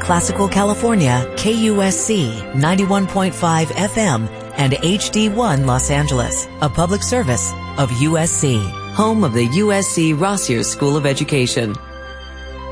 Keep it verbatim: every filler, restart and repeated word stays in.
Classical California, K U S C ninety-one point five F M, and H D one Los Angeles, a public service of U S C, home of the U S C Rossier School of Education.